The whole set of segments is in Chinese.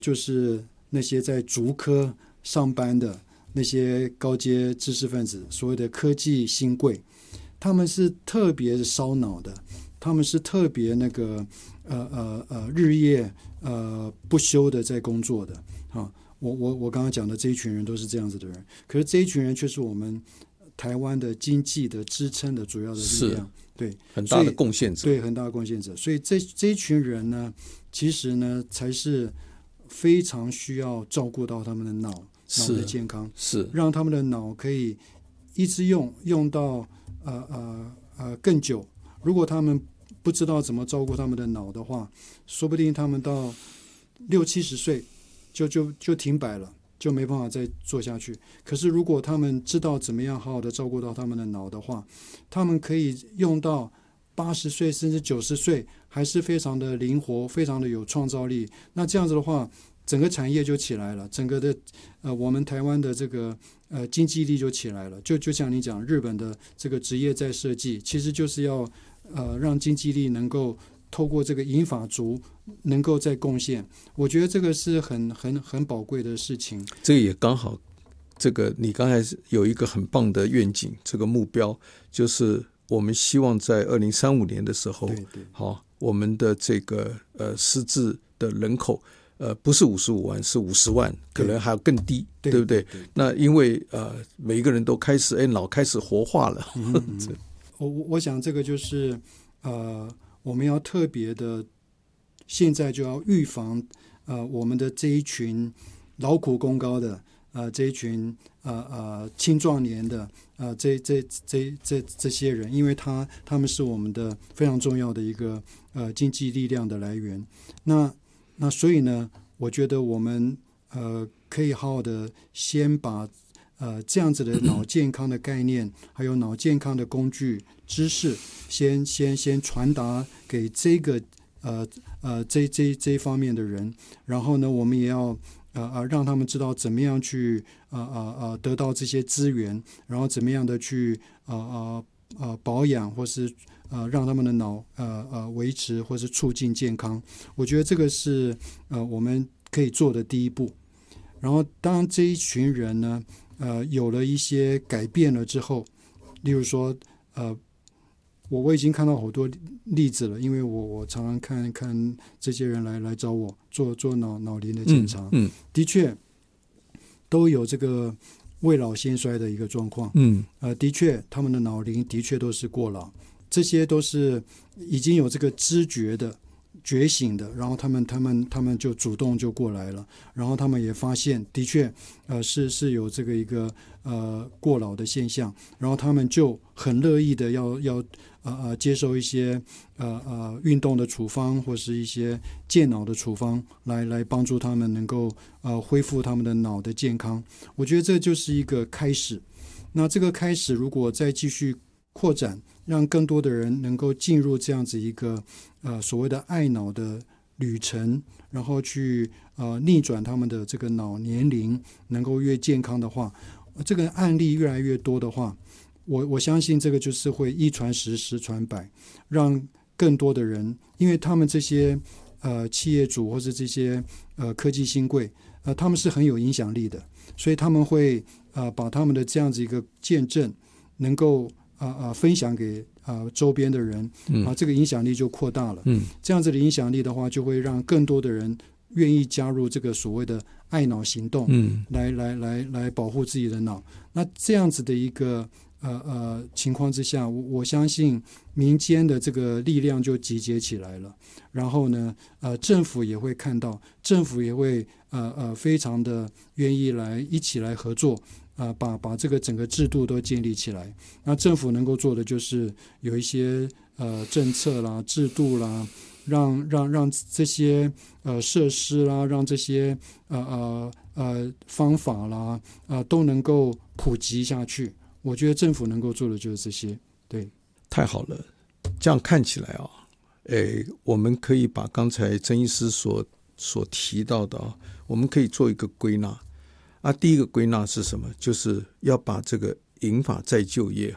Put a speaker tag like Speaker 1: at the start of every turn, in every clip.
Speaker 1: 就是那些在竹科上班的那些高阶知识分子，所谓的科技新贵，他们是特别烧脑的，他们是特别那个日夜不休的在工作的啊。我刚刚讲的这一群人都是这样子的人，可是这一群人却是我们台湾的经济的支撑的主要的力量，对，
Speaker 2: 很大的贡献者，
Speaker 1: 对，很大的贡献者。所以这一群人呢，其实呢才是非常需要照顾到他们的脑的健康，
Speaker 2: 是
Speaker 1: 让他们的脑可以一直用到更久。如果他们不知道怎么照顾他们的脑的话，说不定他们到60-70岁就停摆了，就没办法再做下去。可是如果他们知道怎么样好好的照顾到他们的脑的话，他们可以用到80岁甚至90岁，还是非常的灵活，非常的有创造力。那这样子的话，整个产业就起来了，整个的我们台湾的这个经济力就起来了。就像你讲，日本的这个职业再设计，其实就是要让经济力能够透过这个银发族能够再贡献。我觉得这个是很宝贵的事情。
Speaker 2: 这个也刚好，这个你刚才有一个很棒的愿景，这个目标就是我们希望在2035年的时候，
Speaker 1: 对，
Speaker 2: 好，我们的这个失智的人口不是55万，是50万，可能还要更低， 对不对？那因为每一个人都开始脑开始活化了。
Speaker 1: 我想这个就是我们要特别的，现在就要预防我们的这一群劳苦功高的这一群青壮年的这些人，因为他们是我们的非常重要的一个经济力量的来源。那所以呢，我觉得我们可以好好的先把这样子的脑健康的概念，还有脑健康的工具知识，先传达给这个这一方面的人。然后呢，我们也要让他们知道怎么样去得到这些资源，然后怎么样的去保养，或是让他们的脑维持或是促进健康。我觉得这个是我们可以做的第一步。然后当这一群人呢有了一些改变了之后，例如说我已经看到好多例子了，因为我常常看这些人来找我做脑龄的检查，的确都有这个未老先衰的一个状况，的确他们的脑龄的确都是过老，这些都是已经有这个知觉的觉醒的，然后他们就主动就过来了，然后他们也发现的确是有这个一个过劳的现象，然后他们就很乐意的要接受一些运动的处方，或是一些健脑的处方来帮助他们能够恢复他们的脑的健康。我觉得这就是一个开始。那这个开始如果再继续扩展，让更多的人能够进入这样子一个所谓的爱脑的旅程，然后去逆转他们的这个脑年龄能够越健康的话，这个案例越来越多的话，我相信这个就是会一传十，十传百，让更多的人，因为他们这些企业主或是这些科技新贵他们是很有影响力的，所以他们会把他们的这样子一个见证能够分享给周边的人，这个影响力就扩大了。这样子的影响力的话，就会让更多的人愿意加入这个所谓的爱脑行动，来保护自己的脑。那这样子的一个情况之下，我相信民间的这个力量就集结起来了。然后呢，政府也会看到，政府也会非常的愿意一起来合作。把这个整个制度都建立起来。那政府能够做的就是有一些政策啦、制度啦，让这些设施啦，让这些方法啦都能够普及下去。我觉得政府能够做的就是这些。对，
Speaker 2: 太好了。这样看起来我们可以把刚才曾医师所提到的我们可以做一个归纳。第一个归纳是什么？就是要把这个银发再就业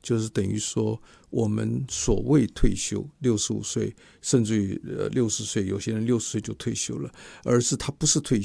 Speaker 2: 就是等于说我们所谓退休65岁，甚至于60岁，有些人60岁就退休了，而是他不是退